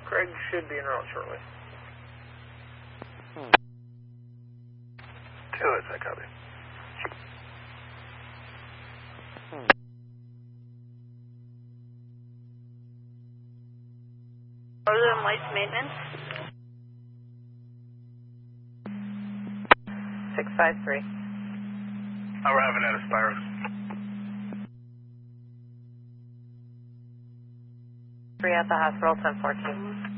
Craig should be en route shortly. 2 is, I copy. Northern Lights Maintenance. 653. We're having that Aspirus. Three at the hospital, 1014.